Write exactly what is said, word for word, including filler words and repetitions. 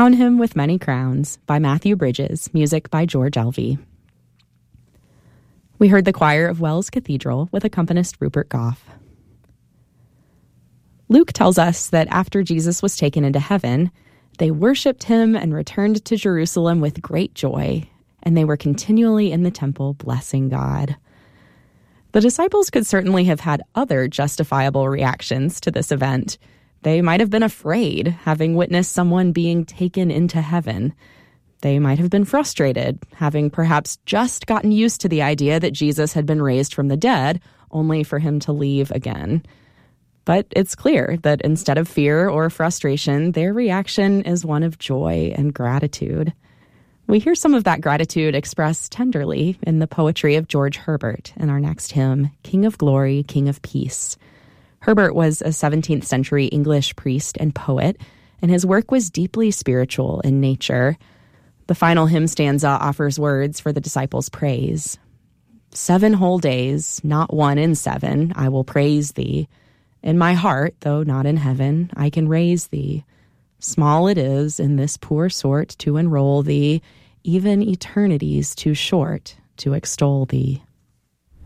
Crown Him with Many Crowns by Matthew Bridges, music by George Elvey. We heard the choir of Wells Cathedral with accompanist Rupert Goff. Luke tells us that after Jesus was taken into heaven, they worshipped him and returned to Jerusalem with great joy, and they were continually in the temple blessing God. The disciples could certainly have had other justifiable reactions to this event. They might have been afraid, having witnessed someone being taken into heaven. They might have been frustrated, having perhaps just gotten used to the idea that Jesus had been raised from the dead, only for him to leave again. But it's clear that instead of fear or frustration, their reaction is one of joy and gratitude. We hear some of that gratitude expressed tenderly in the poetry of George Herbert in our next hymn, King of Glory, King of Peace. Herbert was a seventeenth century English priest and poet, and his work was deeply spiritual in nature. The final hymn stanza offers words for the disciples' praise. Seven whole days, not one in seven, I will praise thee. In my heart, though not in heaven, I can raise thee. Small it is in this poor sort to enroll thee, even eternity's too short to extol thee.